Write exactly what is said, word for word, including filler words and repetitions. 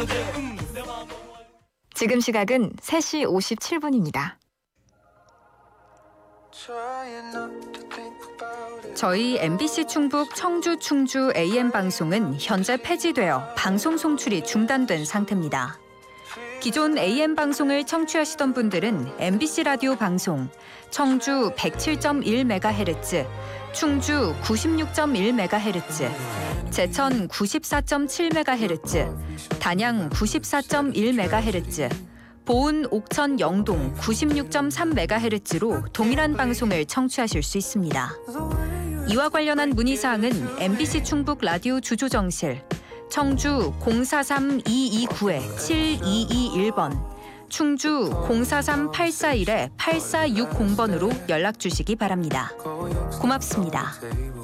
지금 시각은 세 시 오십칠 분입니다. 저희 엠비씨 충북 청주 충주 에이엠 방송은 현재 폐지되어 방송 송출이 중단된 상태입니다. 기존 에이엠 방송을 청취하시던 분들은 엠비씨 라디오 방송, 청주 백칠 점 일 메가헤르츠, 충주 구십육 점 일 메가헤르츠, 제천 구십사 점 칠 메가헤르츠, 단양 구십사 점 일 메가헤르츠, 보은 옥천 영동 구십육 점 삼 메가헤르츠로 동일한 방송을 청취하실 수 있습니다. 이와 관련한 문의사항은 엠비씨 충북 라디오 주조정실, 청주 공사삼 이이구 칠이이일 번, 충주 공사삼 팔사일 팔사육공 번으로 연락 주시기 바랍니다. 고맙습니다.